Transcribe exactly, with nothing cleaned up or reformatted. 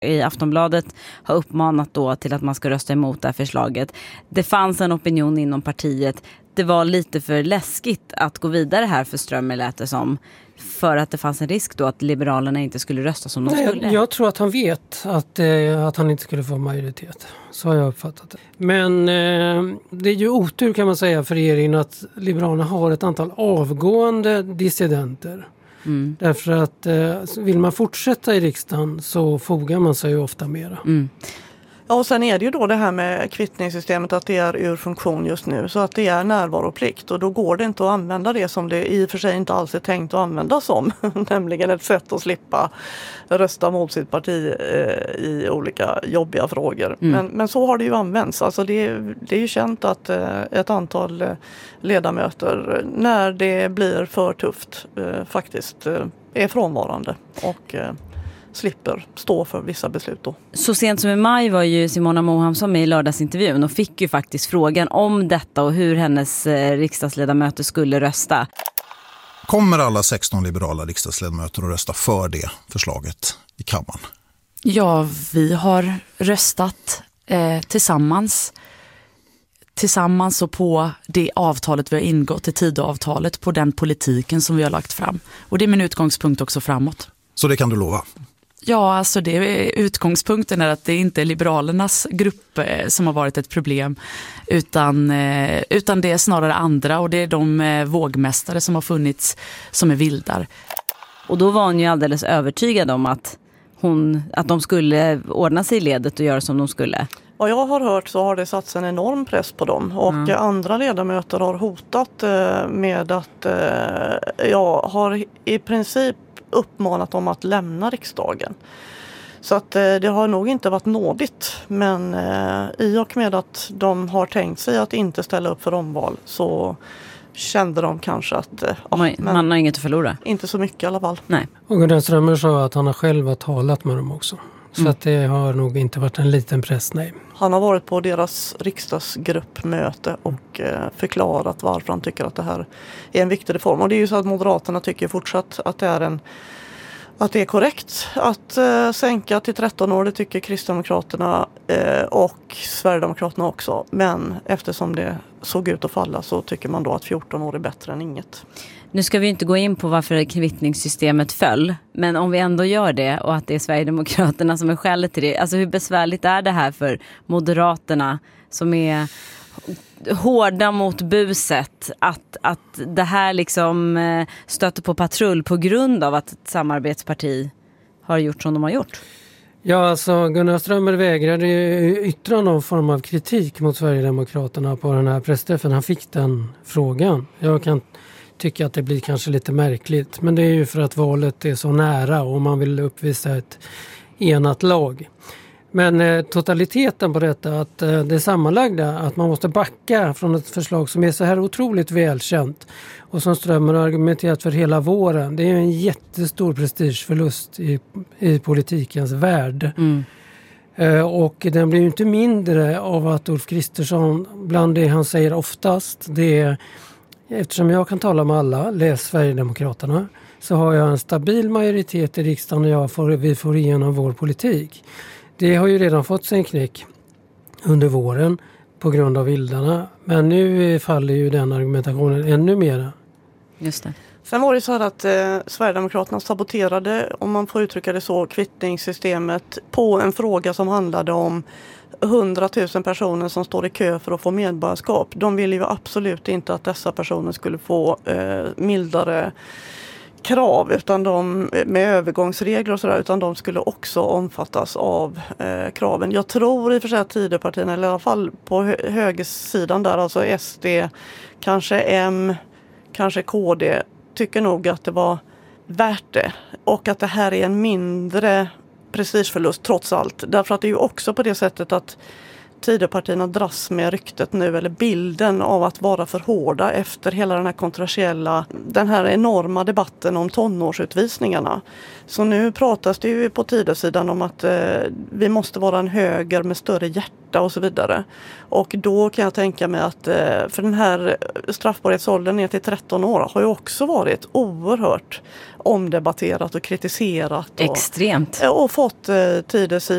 i Aftonbladet har uppmanat då till att man ska rösta emot det här förslaget. Det fanns en opinion inom partiet. Det var lite för läskigt att gå vidare här för Strömmer, lät det som. För att det fanns en risk då att Liberalerna inte skulle rösta som de Nej, skulle. Jag tror att han vet att, eh, att han inte skulle få majoritet. Så har jag uppfattat det. Men eh, det är ju otur kan man säga för regeringen att Liberalerna har ett antal avgående dissidenter. Mm. Därför att eh, vill man fortsätta i riksdagen så fogar man sig ju ofta mera. Mm. Ja, och sen är det ju då det här med kvittningssystemet att det är ur funktion just nu. Så att det är närvaroplikt och då går det inte att använda det som det i och för sig inte alls är tänkt att använda som. Nämligen ett sätt att slippa rösta mot sitt parti eh, i olika jobbiga frågor. Mm. Men, men så har det ju använts. Alltså det, det är ju känt att eh, ett antal eh, ledamöter när det blir för tufft eh, faktiskt eh, är frånvarande och... Eh, slipper stå för vissa beslut då. Så sent som i maj var ju Simona Mohamsson med i lördagsintervjun och fick ju faktiskt frågan om detta och hur hennes eh, riksdagsledamöter skulle rösta. Kommer alla sexton liberala riksdagsledamöter att rösta för det förslaget i kammaren? Ja, vi har röstat eh, tillsammans. Tillsammans och på det avtalet vi har ingått, i Tidöavtalet, på den politiken som vi har lagt fram. Och det är min utgångspunkt också framåt. Så det kan du lova? Ja, alltså det är, utgångspunkten är att det inte är Liberalernas grupp eh, som har varit ett problem utan, eh, utan det är snarare andra och det är de eh, vågmästare som har funnits som är vildar. Och då var hon ju alldeles övertygad om att, hon, att de skulle ordna sig i ledet och göra som de skulle. Vad jag har hört så har det satt en enorm press på dem och mm. andra ledamöter har hotat eh, med att eh, jag har i princip uppmanat dem att lämna riksdagen. Så att eh, det har nog inte varit nådigt, men eh, i och med att de har tänkt sig att inte ställa upp för omval så kände de kanske att eh, man, men man har inget att förlora. Inte så mycket i alla fall. Nej. Och Gunnar Strömmer sa att han har själv talat med dem också. Så mm. att det har nog inte varit en liten press, nej. Han har varit på deras riksdagsgruppmöte och eh, förklarat varför han tycker att det här är en viktig reform. Och det är ju så att Moderaterna tycker fortsatt att det är en att det är korrekt att eh, sänka till tretton år. Det tycker Kristdemokraterna eh, och Sverigedemokraterna också. Men eftersom det såg ut att falla så tycker man då att fjorton år är bättre än inget. Nu ska vi inte gå in på varför kvittningssystemet föll, men om vi ändå gör det och att det är Sverigedemokraterna som är skälet till det. Alltså hur besvärligt är det här för Moderaterna som är hårda mot buset att, att det här liksom stöter på patrull på grund av att ett samarbetsparti har gjort som de har gjort? Ja, alltså Gunnar Strömmer vägrade yttra någon form av kritik mot Sverigedemokraterna på den här pressträffen. Han fick den frågan. Jag kan tycka att det blir kanske lite märkligt, men det är ju för att valet är så nära och man vill uppvisa ett enat lag. Men eh, totaliteten på detta, att eh, det sammanlagda, att man måste backa från ett förslag som är så här otroligt välkänt och som Strömmer har argumenterat för hela våren, det är en jättestor prestigeförlust i, i politikens värld. Mm. Eh, och den blir ju inte mindre av att Ulf Kristersson, bland det han säger oftast, det är, eftersom jag kan tala med alla, läs Sverigedemokraterna, så har jag en stabil majoritet i riksdagen och jag får, vi får igenom vår politik. Det har ju redan fått sin knäck under våren på grund av vildarna. Men nu faller ju den argumentationen ännu mera. Just det. Sen var det så här att eh, Sverigedemokraterna saboterade, om man får uttrycka det så, kvittningssystemet på en fråga som handlade om hundratusen personer som står i kö för att få medborgarskap. De ville ju absolut inte att dessa personer skulle få eh, mildare krav utan de, med övergångsregler och sådär, utan de skulle också omfattas av eh, kraven. Jag tror i och för sig att Tidöpartierna, eller i alla fall på hö- högersidan där, alltså S D, kanske M, kanske K D, tycker nog att det var värt det. Och att det här är en mindre prestigeförlust trots allt. Därför att det är ju också på det sättet att Tidöpartierna dras med ryktet nu, eller bilden av att vara för hårda efter hela den här kontroversiella, den här enorma debatten om tonårsutvisningarna. Så nu pratas det ju på Tidösidan om att eh, vi måste vara en höger med större hjärta och så vidare. Och då kan jag tänka mig att eh, för den här straffbarhetsåldern ner till tretton år har ju också varit oerhört omdebatterat och kritiserat. Och, extremt. Och fått eh, Tidösidan